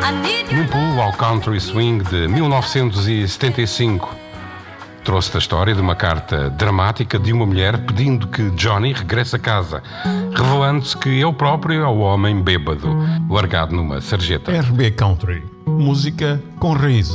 Num pulo ao country swing de 1975, trouxe a história de uma carta dramática de uma mulher pedindo que Johnny regresse a casa, revelando-se que ele próprio é o homem bêbado, largado numa sarjeta. RB Country, música com raízes.